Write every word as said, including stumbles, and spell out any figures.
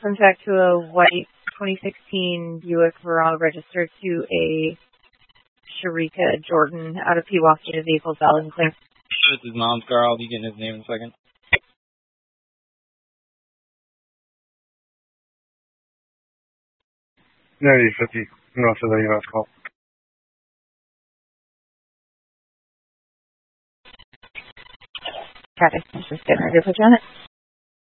Contact to a white twenty sixteen Buick Verona registered to a Sharika Jordan out of Pewaukee. The vehicle's valid and clear. This is mom's car. I'll be getting his name in a second. ninety fifty, north of the U S call. Traffic, just getting ready to put you on it.